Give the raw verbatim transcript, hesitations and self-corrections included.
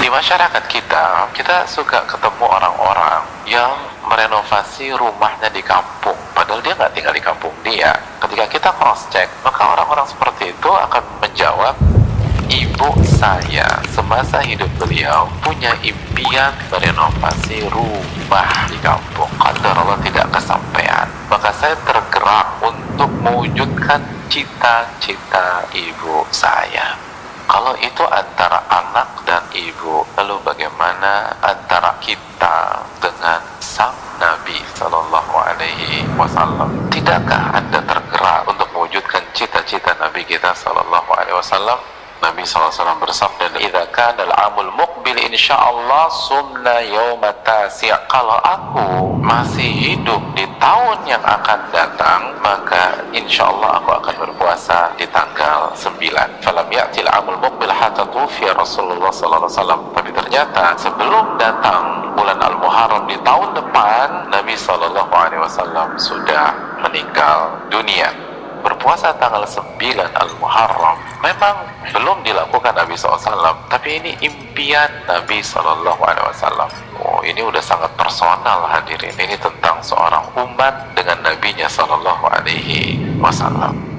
Di masyarakat kita, kita suka ketemu orang-orang yang merenovasi rumahnya di kampung, padahal dia nggak tinggal di kampung dia. Ketika kita cross check, maka orang-orang seperti itu akan menjawab, ibu saya semasa hidup beliau punya impian merenovasi rumah di kampung. Qadar Allah tidak kesampaian, maka saya tergerak untuk mewujudkan cita-cita ibu saya. Kalau itu antara anak dan ibu, lalu bagaimana antara kita dengan sang Nabi Sallallahu Alaihi Wasallam? Tidakkah Anda tergerak untuk mewujudkan cita-cita Nabi kita Sallallahu Alaihi Wasallam? Nabi Sallallahu Alaihi Wasallam bersabda, "Idza kana al-amul muqbil insyaallah sumna yauma tasi'." Kalau aku masih hidup di tahun yang akan datang, maka insyaallah aku akan berpuasa di tanggal sembilan. Falam ya'til amul muqbil hatta tufiya Rasulullah sallallahu alaihi wasallam. Tapi ternyata sebelum datang bulan Al-Muharram di tahun depan, Nabi sallallahu alaihi wasallam sudah meninggal dunia. Berpuasa tanggal sembilan Al-Muharram memang belum dilakukan Nabi shallallahu alaihi wasallam, tapi ini impian Nabi shallallahu alaihi wasallam. Oh, ini udah sangat personal hadirin. Ini tentang seorang umat dengan nabinya shallallahu alaihi wasallam.